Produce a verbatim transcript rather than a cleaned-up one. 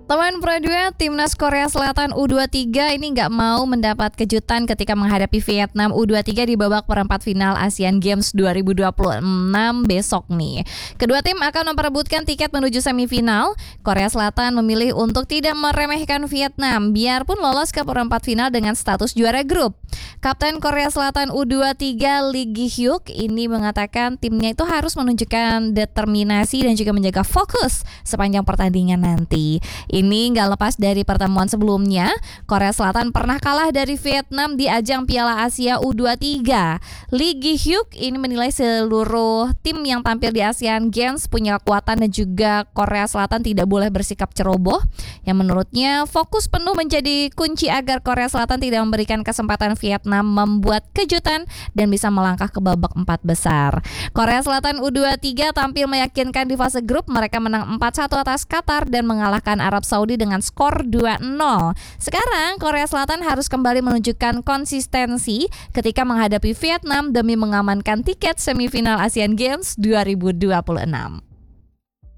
Teman Pro dua, Timnas Korea Selatan U dua puluh tiga ini nggak mau mendapat kejutan ketika menghadapi Vietnam U dua puluh tiga di babak perempat final Asian Games dua ribu dua puluh enam besok nih. Kedua tim akan memperebutkan tiket menuju semifinal. Korea Selatan memilih untuk tidak meremehkan Vietnam, biarpun lolos ke perempat final dengan status juara grup. Kapten Korea Selatan U dua puluh tiga Lee Gi-hyuk ini mengatakan timnya itu harus menunjukkan determinasi dan juga menjaga fokus sepanjang pertandingan nanti. Ini nggak lepas dari pertemuan sebelumnya. Korea Selatan pernah kalah dari Vietnam di ajang Piala Asia U dua puluh tiga. Lee Gi-hyuk ini menilai seluruh tim yang tampil di Asian Games punya kekuatan dan juga Korea Selatan tidak boleh bersikap ceroboh. Yang menurutnya fokus penuh menjadi kunci agar Korea Selatan tidak memberikan kesempatan Vietnam membuat kejutan dan bisa melangkah ke babak empat besar. Korea Selatan U dua puluh tiga tampil meyakinkan di fase grup. Mereka menang empat satu atas Qatar dan mengalahkan Arab Saudi dengan skor dua nol. Sekarang Korea Selatan harus kembali menunjukkan konsistensi ketika menghadapi Vietnam demi mengamankan tiket semifinal Asian Games dua ribu dua puluh enam.